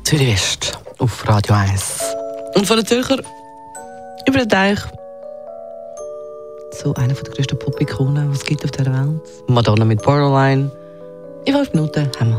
Zürich West auf Radio 1. Und von den Zürcher über den Teich zu einer der grössten Pop-Ikonen, die es gibt auf dieser Welt. Madonna mit Borderline. In 5 Minuten haben wir